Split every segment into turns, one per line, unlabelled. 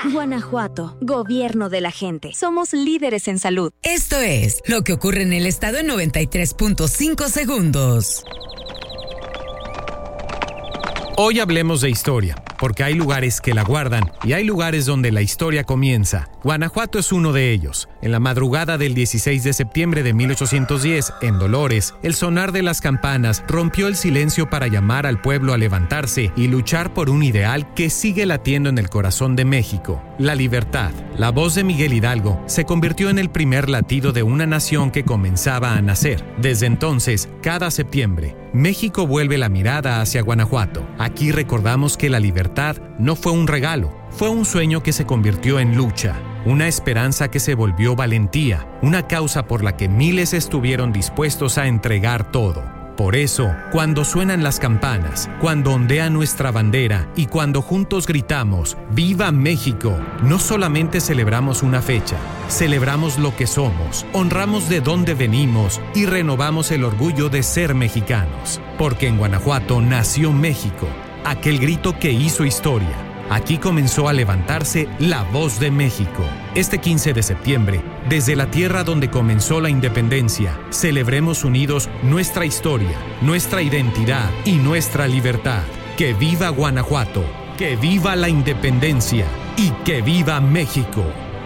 Guanajuato, gobierno de la gente. Somos líderes en salud.
Esto es lo que ocurre en el estado en 93.5 segundos.
Hoy hablemos de historia, porque hay lugares que la guardan y hay lugares donde la historia comienza. Guanajuato es uno de ellos. En la madrugada del 16 de septiembre de 1810, en Dolores, el sonar de las campanas rompió el silencio para llamar al pueblo a levantarse y luchar por un ideal que sigue latiendo en el corazón de México: la libertad. La voz de Miguel Hidalgo se convirtió en el primer latido de una nación que comenzaba a nacer. Desde entonces, cada septiembre, México vuelve la mirada hacia Guanajuato. Aquí recordamos que la libertad no fue un regalo, fue un sueño que se convirtió en lucha, una esperanza que se volvió valentía, una causa por la que miles estuvieron dispuestos a entregar todo. Por eso, cuando suenan las campanas, cuando ondea nuestra bandera y cuando juntos gritamos ¡Viva México!, no solamente celebramos una fecha, celebramos lo que somos, honramos de dónde venimos y renovamos el orgullo de ser mexicanos. Porque en Guanajuato nació México, aquel grito que hizo historia. Aquí comenzó a levantarse la voz de México. Este 15 de septiembre, desde la tierra donde comenzó la independencia, celebremos unidos nuestra historia, nuestra identidad y nuestra libertad. ¡Que viva Guanajuato! ¡Que viva la independencia! ¡Y que viva México!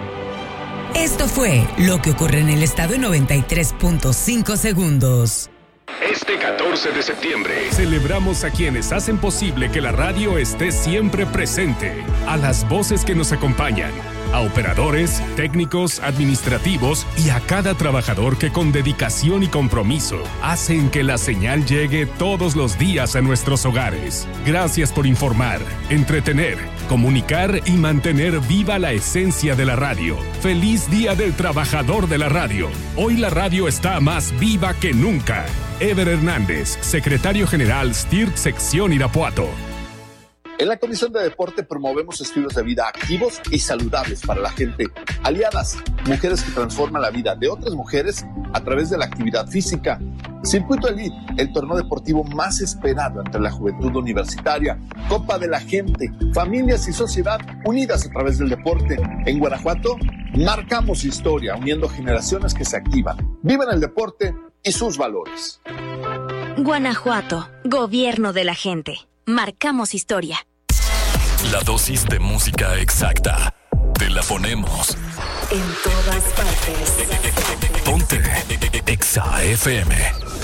Esto fue lo que ocurre en el estado en 93.5 segundos.
Este 14 de septiembre celebramos a quienes hacen posible que la radio esté siempre presente, a las voces que nos acompañan, a operadores, técnicos, administrativos y a cada trabajador que con dedicación y compromiso hacen que la señal llegue todos los días a nuestros hogares. Gracias por informar, entretener, comunicar y mantener viva la esencia de la radio. ¡Feliz Día del Trabajador de la Radio! Hoy la radio está más viva que nunca. Ever Hernández, secretario general STIRT Sección Irapuato.
En la Comisión de Deporte promovemos estilos de vida activos y saludables para la gente. Aliadas, mujeres que transforman la vida de otras mujeres a través de la actividad física. Circuito Elite, el torneo deportivo más esperado entre la juventud universitaria. Copa de la Gente, familias y sociedad unidas a través del deporte. En Guanajuato, marcamos historia, uniendo generaciones que se activan, viven el deporte y sus valores.
Guanajuato, gobierno de la gente. Marcamos historia.
La dosis de música exacta. Te la ponemos
en todas partes.
Ponte Exa FM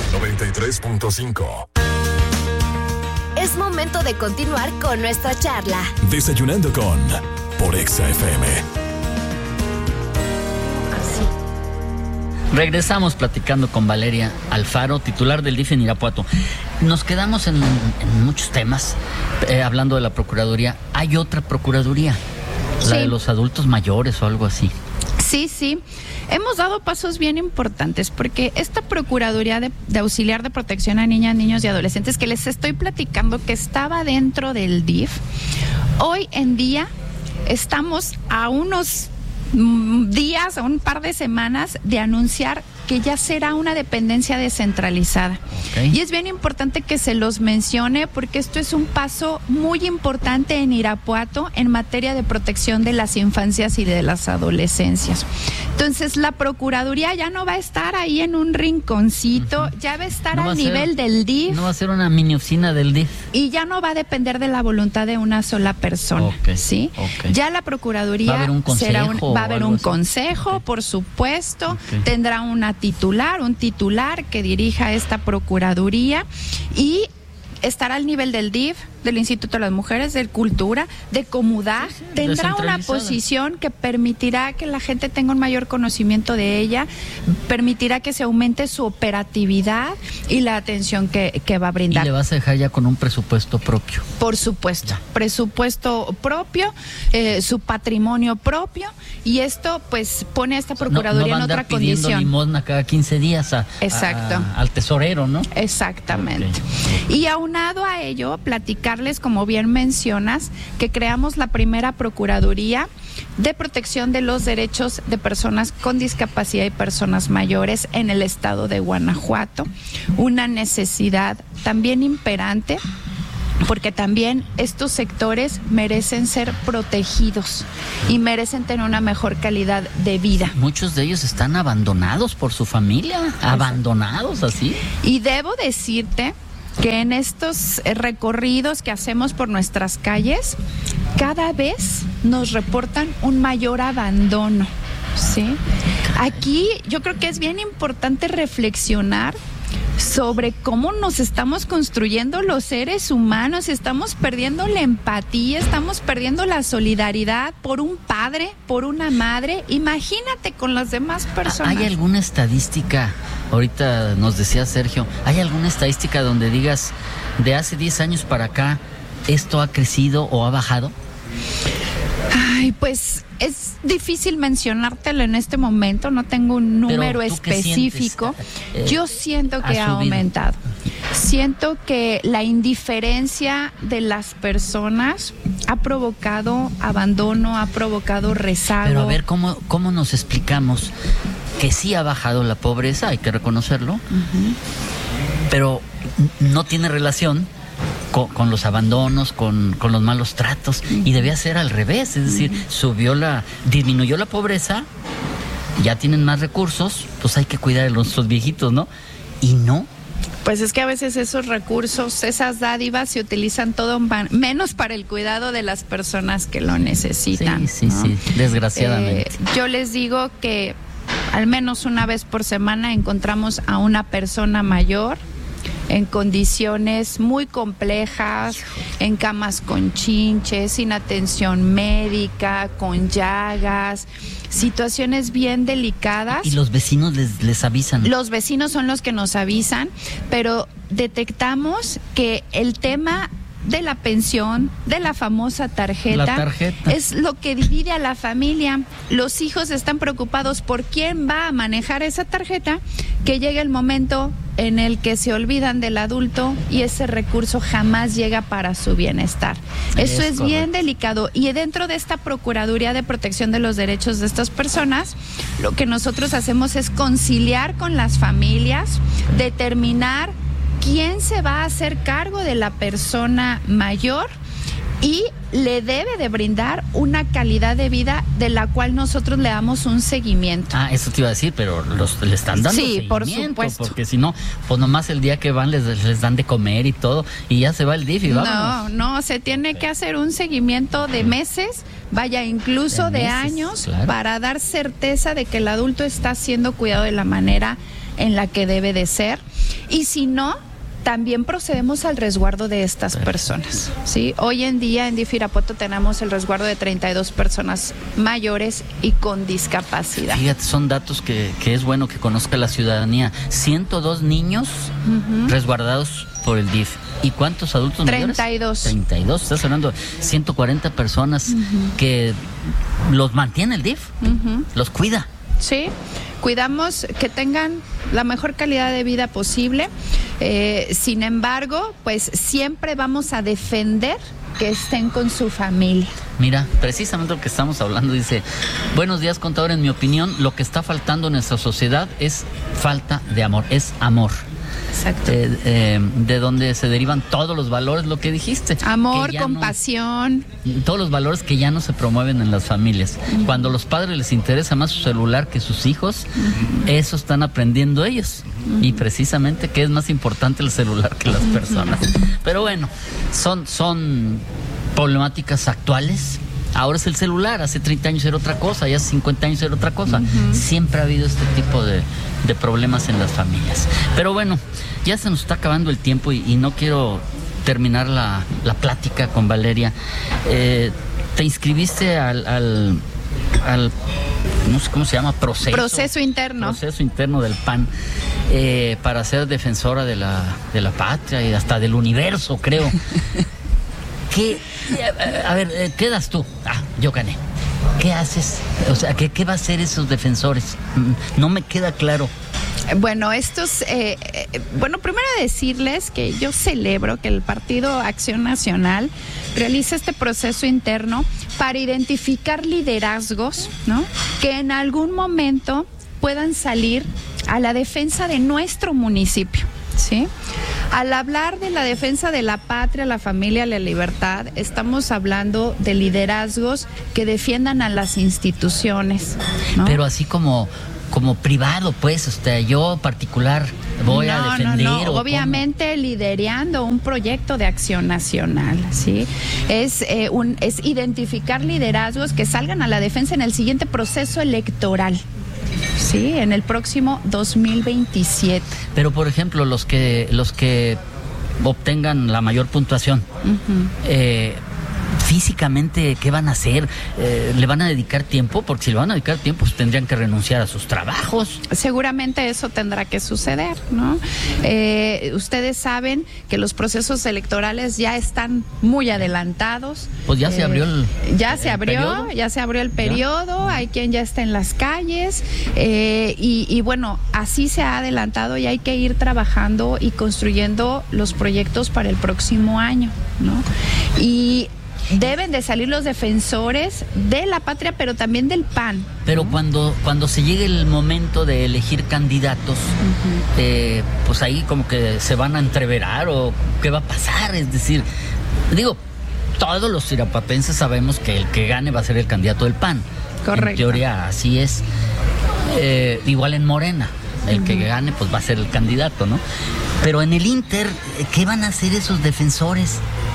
93.5.
Es momento de continuar con nuestra charla.
Desayunando con por Exa FM.
Regresamos platicando con Valeria Alfaro, titular del DIF en Irapuato. Nos quedamos en muchos temas, hablando de la Procuraduría. Hay otra Procuraduría, la de los adultos mayores o algo así.
Sí. Hemos dado pasos bien importantes porque esta Procuraduría de Auxiliar de Protección a Niñas, Niños y Adolescentes que les estoy platicando que estaba dentro del DIF, hoy en día estamos a unos días, a un par de semanas de anunciar que ya será una dependencia descentralizada. Okay. Y es bien importante que se los mencione porque esto es un paso muy importante en Irapuato en materia de protección de las infancias y de las adolescencias. Entonces la Procuraduría ya no va a estar ahí en un rinconcito, ya va a estar al nivel del DIF.
No va a ser una mini oficina del DIF.
Y ya no va a depender de la voluntad de una sola persona, ¿sí? Okay. Ya la Procuraduría
va a haber un consejo,
va a haber un consejo, por supuesto, tendrá un titular que dirija esta Procuraduría y estará al nivel del DIF, del Instituto de las Mujeres, de Cultura, de Comudag. Tendrá una posición que permitirá que la gente tenga un mayor conocimiento de ella, permitirá que se aumente su operatividad y la atención que va a brindar.
¿Y le vas a dejar ya con un presupuesto propio?
Por supuesto, presupuesto propio, su patrimonio propio, y esto pues pone a esta Procuraduría en otra condición.
No va a andar pidiendo limosna cada 15 días al tesorero, ¿no?
Exactamente. Okay. Y aunado a ello, platicarles, como bien mencionas, que creamos la primera Procuraduría de protección de los derechos de personas con discapacidad y personas mayores en el estado de Guanajuato. Una necesidad también imperante porque también estos sectores merecen ser protegidos y merecen tener una mejor calidad de vida.
Muchos de ellos están abandonados por su familia, abandonados así.
Y debo decirte que en estos recorridos que hacemos por nuestras calles, cada vez nos reportan un mayor abandono, ¿sí? Aquí yo creo que es bien importante reflexionar sobre cómo nos estamos construyendo los seres humanos. Estamos perdiendo la empatía, estamos perdiendo la solidaridad por un padre, por una madre. Imagínate con las demás personas.
¿Hay alguna estadística? Ahorita nos decía Sergio, ¿hay alguna estadística donde digas de hace 10 años para acá esto ha crecido o ha bajado?
Ay, pues es difícil mencionártelo en este momento, no tengo un número específico. Yo siento que ha aumentado. Siento que la indiferencia de las personas ha provocado abandono, ha provocado rezago.
Pero a ver, ¿cómo nos explicamos que sí ha bajado la pobreza? Hay que reconocerlo, pero no tiene relación con los abandonos, con los malos tratos, y debía ser al revés, es decir, disminuyó la pobreza, ya tienen más recursos, pues hay que cuidar de nuestros viejitos, ¿no? Y no.
Pues es que a veces esos recursos, esas dádivas se utilizan todo menos para el cuidado de las personas que lo necesitan.
Sí, ¿no? Sí, desgraciadamente.
Yo les digo que al menos una vez por semana encontramos a una persona mayor en condiciones muy complejas, en camas con chinches, sin atención médica, con llagas, situaciones bien delicadas.
¿Y los vecinos les avisan?
Los vecinos son los que nos avisan, pero detectamos que el tema de la pensión, de la famosa tarjeta, es lo que divide a la familia. Los hijos están preocupados por quién va a manejar esa tarjeta, que llega el momento en el que se olvidan del adulto y ese recurso jamás llega para su bienestar. Eso es bien delicado, y dentro de esta Procuraduría de Protección de los Derechos de estas personas, lo que nosotros hacemos es conciliar con las familias, determinar quién se va a hacer cargo de la persona mayor y le debe de brindar una calidad de vida de la cual nosotros le damos un seguimiento.
Eso te iba a decir, pero le están dando
seguimiento,
por supuesto. Porque si no, pues nomás el día que van les dan de comer y todo, y ya se va el DIF y vámonos.
No, se tiene que hacer un seguimiento de meses, vaya, incluso de años, claro, para dar certeza de que el adulto está siendo cuidado de la manera en la que debe de ser. Y si no, también procedemos al resguardo de estas personas, ¿sí? Hoy en día en DIF Irapuato tenemos el resguardo de 32 personas mayores y con discapacidad.
Fíjate, son datos que es bueno que conozca la ciudadanía. 102 niños resguardados por el DIF. ¿Y cuántos adultos mayores? 32. Estás hablando de 140 personas que los mantiene el DIF, los cuida.
Sí, cuidamos que tengan la mejor calidad de vida posible. Sin embargo, pues siempre vamos a defender que estén con su familia.
Mira, precisamente lo que estamos hablando, dice: buenos días, contador, en mi opinión, lo que está faltando en nuestra sociedad es falta de amor, es amor.
Exacto.
De donde se derivan todos los valores, lo que dijiste.
Amor, compasión.
Todos los valores que ya no se promueven en las familias. Cuando a los padres les interesa más su celular que sus hijos, eso están aprendiendo ellos. Y precisamente que es más importante el celular que las personas. Pero bueno, son problemáticas actuales. Ahora es el celular, hace 30 años era otra cosa, ya hace 50 años era otra cosa. Siempre ha habido este tipo de problemas en las familias. Pero bueno, ya se nos está acabando el tiempo y no quiero terminar la plática con Valeria. Te inscribiste al no sé cómo se llama, proceso interno del PAN, para ser defensora de la patria y hasta del universo, creo. A ver, ¿qué das tú? Yo gané. ¿Qué haces? O sea, ¿qué va a hacer esos defensores? No me queda claro.
Bueno, primero decirles que yo celebro que el Partido Acción Nacional realice este proceso interno para identificar liderazgos, ¿no?, que en algún momento puedan salir a la defensa de nuestro municipio, ¿sí? Al hablar de la defensa de la patria, la familia, la libertad, estamos hablando de liderazgos que defiendan a las instituciones, ¿no?
Pero así como privado, pues, yo particular voy a defender.
No, obviamente liderando un proyecto de acción nacional, ¿sí? Es identificar liderazgos que salgan a la defensa en el siguiente proceso electoral. Sí, en el próximo 2027.
Pero, por ejemplo, los que obtengan la mayor puntuación, físicamente, ¿qué van a hacer? ¿Le van a dedicar tiempo? Porque si le van a dedicar tiempo, pues tendrían que renunciar a sus trabajos.
Seguramente eso tendrá que suceder, ¿no? Ustedes saben que los procesos electorales ya están muy adelantados.
Pues ya se abrió
el periodo, hay quien ya está en las calles, y bueno, así se ha adelantado y hay que ir trabajando y construyendo los proyectos para el próximo año, ¿no? Y deben de salir los defensores de la patria, pero también del PAN.
Pero cuando se llegue el momento de elegir candidatos, pues ahí como que se van a entreverar o qué va a pasar. Es decir, todos los irapuatenses sabemos que el que gane va a ser el candidato del PAN.
Correcto.
En teoría así es. Igual en Morena, el que gane pues va a ser el candidato, ¿no? Pero en el Inter, ¿qué van a hacer esos defensores?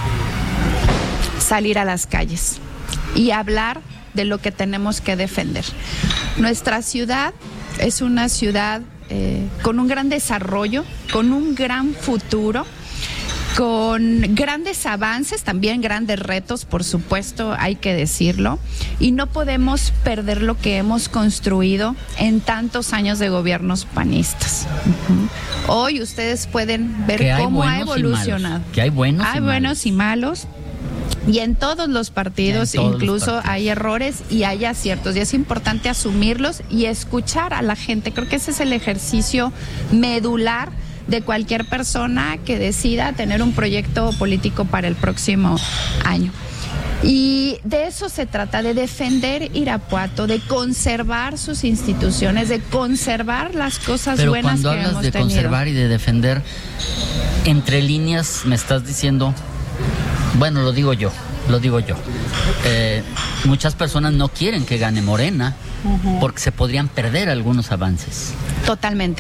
Salir a las calles y hablar de lo que tenemos que defender. Nuestra ciudad es una ciudad con un gran desarrollo, con un gran futuro, con grandes avances, también grandes retos, por supuesto, hay que decirlo, y no podemos perder lo que hemos construido en tantos años de gobiernos panistas. Hoy ustedes pueden ver cómo ha evolucionado.
Que hay
buenos y malos. Y en todos los partidos incluso hay errores y hay aciertos, y es importante asumirlos y escuchar a la gente. Creo que ese es el ejercicio medular de cualquier persona que decida tener un proyecto político para el próximo año. Y de eso se trata, de defender Irapuato, de conservar sus instituciones, de conservar las cosas buenas que hemos tenido. Pero cuando hablas de conservar
y de defender, entre líneas me estás diciendo... Bueno, lo digo yo. Muchas personas no quieren que gane Morena porque se podrían perder algunos avances.
Totalmente.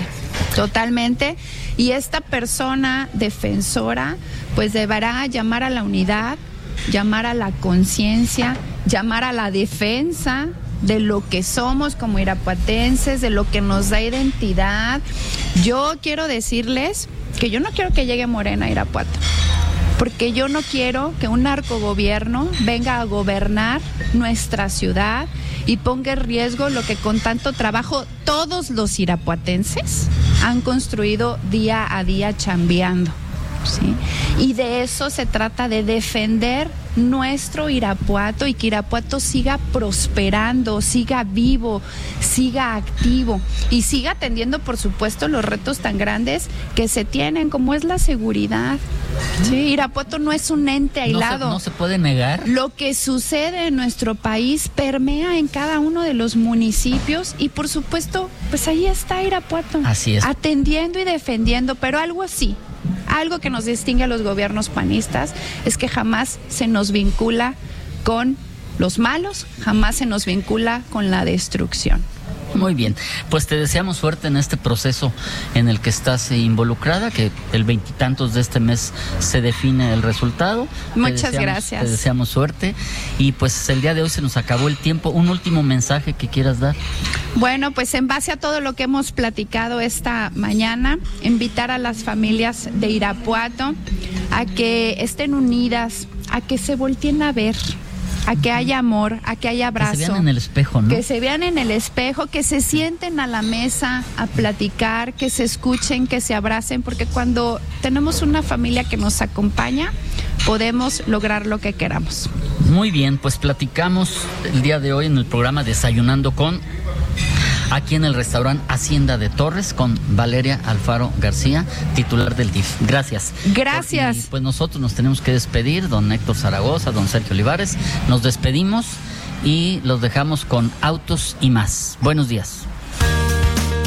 Y esta persona defensora pues deberá llamar a la unidad, llamar a la conciencia, llamar a la defensa de lo que somos como irapuatenses, de lo que nos da identidad. Yo quiero decirles que yo no quiero que llegue Morena a Irapuato, porque yo no quiero que un narcogobierno venga a gobernar nuestra ciudad y ponga en riesgo lo que con tanto trabajo todos los irapuatenses han construido día a día chambeando, ¿sí? Y de eso se trata, de defender nuestro Irapuato y que Irapuato siga prosperando, siga vivo, siga activo y siga atendiendo, por supuesto, los retos tan grandes que se tienen, como es la seguridad. Sí, Irapuato no es un ente aislado.
No se puede negar.
Lo que sucede en nuestro país permea en cada uno de los municipios y, por supuesto, pues ahí está Irapuato.
Así es.
Atendiendo y defendiendo, pero algo así. Algo que nos distingue a los gobiernos panistas es que jamás se nos vincula con los malos, jamás se nos vincula con la destrucción.
Muy bien, pues te deseamos suerte en este proceso en el que estás involucrada, que el 20 y tantos de este mes se define el resultado.
Muchas gracias.
Te deseamos suerte y pues el día de hoy se nos acabó el tiempo. ¿Un último mensaje que quieras dar?
Bueno, pues en base a todo lo que hemos platicado esta mañana, invitar a las familias de Irapuato a que estén unidas, a que se volteen a ver, a que haya amor, a que haya abrazo.
Que se vean en el espejo, ¿no?
Que se vean en el espejo, que se sienten a la mesa a platicar, que se escuchen, que se abracen, porque cuando tenemos una familia que nos acompaña, podemos lograr lo que queramos.
Muy bien, pues platicamos el día de hoy en el programa Desayunando con, aquí en el restaurante Hacienda de Torres, con Valeria Alfaro García, titular del DIF. Gracias.
Gracias.
Y pues nosotros nos tenemos que despedir, don Héctor Zaragoza, don Sergio Olivares. Nos despedimos y los dejamos con Autos y Más. Buenos días.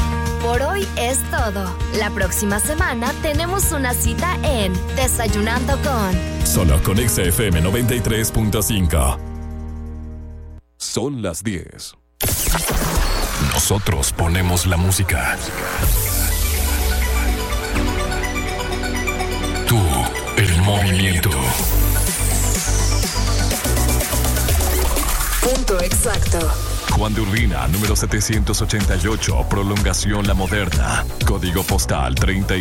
Por hoy es todo. La próxima semana tenemos una cita en Desayunando con...
Solo con XFM 93.5. Son las 10. Nosotros ponemos la música. Tú, el movimiento.
Punto exacto.
Juan de Urbina, número 788, prolongación La Moderna. Código postal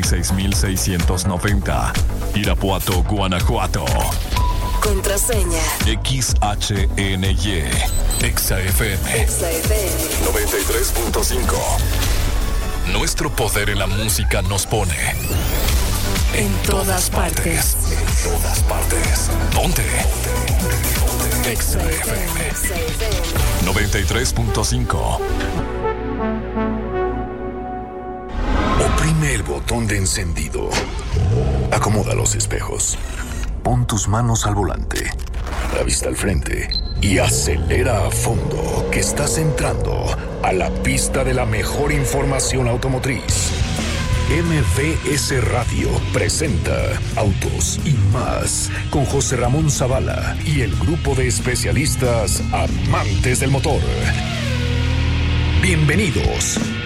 36690. Irapuato, Guanajuato.
Contraseña.
XHNY. XFM 93.5. Nuestro poder en la música nos pone en todas partes. En todas partes. Ponte. XFM 93.5.
Oprime el botón de encendido. Acomoda los espejos. Pon tus manos al volante, la vista al frente y acelera a fondo, que estás entrando a la pista de la mejor información automotriz. MVS Radio presenta Autos y Más con José Ramón Zavala y el grupo de especialistas amantes del motor. Bienvenidos.